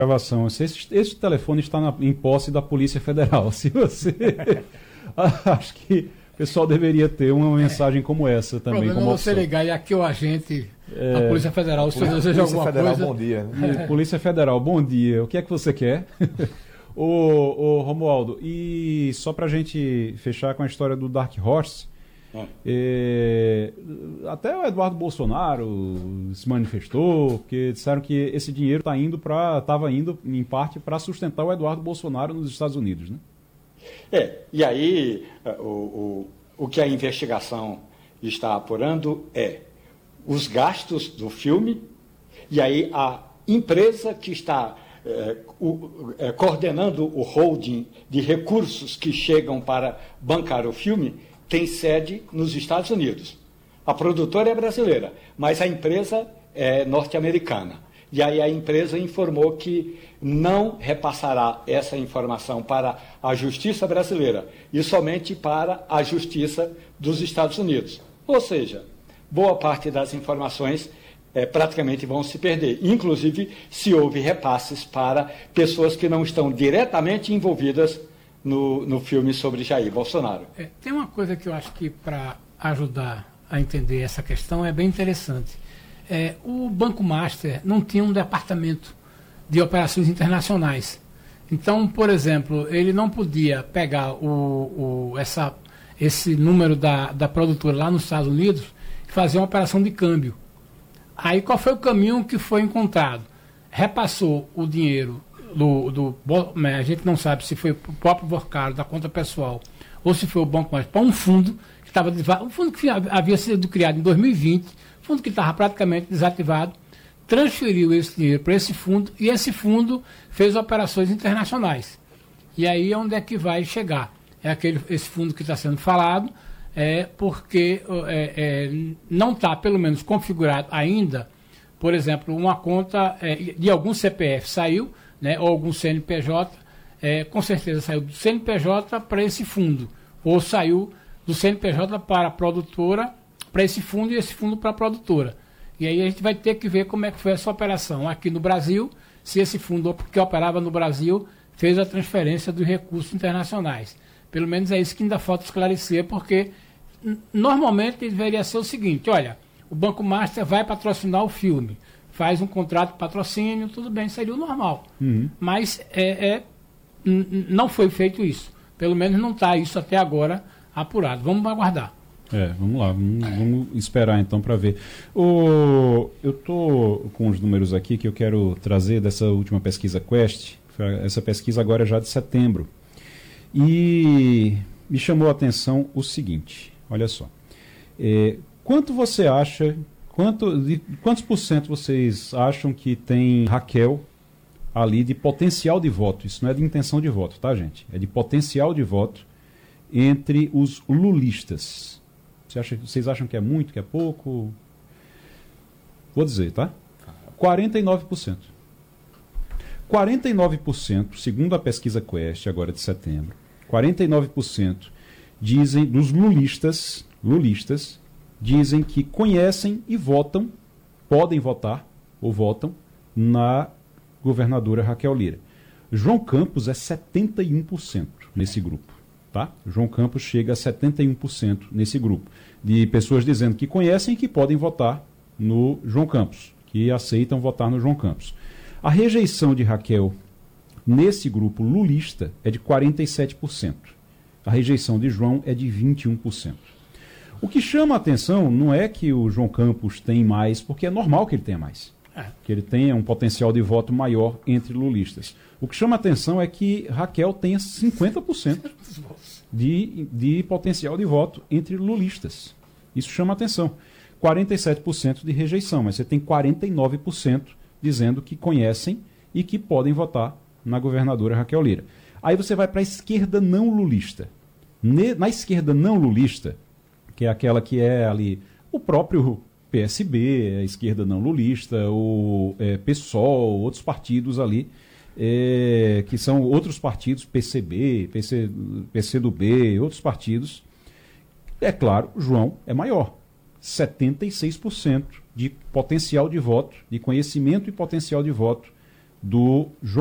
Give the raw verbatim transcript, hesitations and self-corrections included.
gravação. Esse, esse telefone está na, em posse da Polícia Federal. Se você... Acho que o pessoal deveria ter uma mensagem como essa também. O problema é você ligar e aqui o agente, é, a Polícia Federal, se você deseja alguma Federal, coisa... bom dia. Né? Polícia Federal, bom dia. O que é que você quer? Ô, ô Romualdo, e só pra gente fechar com a história do Dark Horse, hum. é, até o Eduardo Bolsonaro se manifestou, porque disseram que esse dinheiro tá indo pra, estava indo em parte para sustentar o Eduardo Bolsonaro nos Estados Unidos, né? É, e aí o, o, o que a investigação está apurando é os gastos do filme, e aí a empresa que está É, o, é, coordenando o holding de recursos que chegam para bancar o filme, tem sede nos Estados Unidos. A produtora é brasileira, mas a empresa é norte-americana. E aí a empresa informou que não repassará essa informação para a Justiça brasileira e somente para a Justiça dos Estados Unidos. Ou seja, boa parte das informações É, praticamente vão se perder, inclusive se houve repasses para pessoas que não estão diretamente envolvidas no, no filme sobre Jair Bolsonaro. É, tem uma coisa que eu acho que para ajudar a entender essa questão é bem interessante. É, o Banco Master não tinha um departamento de operações internacionais. Então, por exemplo, ele não podia pegar o, o, essa, esse número da, da produtora lá nos Estados Unidos e fazer uma operação de câmbio. Aí qual foi o caminho que foi encontrado? Repassou o dinheiro do, do a gente não sabe se foi o próprio Vorcaro, da conta pessoal, ou se foi o Banco Mais, para um fundo que estava um fundo que havia sido criado em dois mil e vinte, fundo que estava praticamente desativado, transferiu esse dinheiro para esse fundo e esse fundo fez operações internacionais. E aí onde é que vai chegar? É aquele, esse fundo que está sendo falado, é porque é, é, não está, pelo menos, configurado ainda, por exemplo, uma conta é, de algum C P F saiu, né, ou algum C N P J, é, com certeza saiu do C N P J para esse fundo, ou saiu do C N P J para a produtora, para esse fundo e esse fundo para a produtora. E aí a gente vai ter que ver como é que foi essa operação aqui no Brasil, se esse fundo que operava no Brasil fez a transferência dos recursos internacionais. Pelo menos é isso que ainda falta esclarecer, porque normalmente deveria ser o seguinte: olha, o Banco Master vai patrocinar o filme, faz um contrato de patrocínio, tudo bem, seria o normal. Uhum. Mas é, é, não foi feito isso. Pelo menos não está isso até agora apurado. Vamos aguardar. É, vamos lá, vamos, vamos esperar então para ver. O, eu estou com os números aqui que eu quero trazer dessa última pesquisa Quest. Essa pesquisa agora é já de setembro. E me chamou a atenção o seguinte, olha só. É, quanto você acha, quanto, de, quantos por cento vocês acham que tem Raquel ali de potencial de voto? Isso não é de intenção de voto, tá, gente? É de potencial de voto entre os lulistas. Você acha, vocês acham que é muito, que é pouco? Vou dizer, tá? quarenta e nove por cento. quarenta e nove por cento, segundo a pesquisa Quest, agora de setembro, quarenta e nove por cento dizem, dos lulistas, lulistas, dizem que conhecem e votam, podem votar ou votam na governadora Raquel Lira. João Campos é setenta e um por cento nesse grupo. Tá? João Campos chega a setenta e um por cento nesse grupo, de pessoas dizendo que conhecem e que podem votar no João Campos, que aceitam votar no João Campos. A rejeição de Raquel nesse grupo lulista é de quarenta e sete por cento. A rejeição de João é de vinte e um por cento. O que chama a atenção não é que o João Campos tem mais, porque é normal que ele tenha mais. É. Que ele tenha um potencial de voto maior entre lulistas. O que chama a atenção é que Raquel tenha cinquenta por cento de, de potencial de voto entre lulistas. Isso chama a atenção. quarenta e sete por cento de rejeição, mas você tem quarenta e nove por cento dizendo que conhecem e que podem votar na governadora Raquel Lira. Aí você vai para a esquerda não lulista. Ne, na esquerda não lulista, que é aquela que é ali o próprio P S B, a esquerda não lulista, o é, PSOL, outros partidos ali, é, que são outros partidos, P C B, PC, PCdoB, outros partidos. É claro, João é maior, setenta e seis por cento de potencial de voto, de conhecimento e potencial de voto do João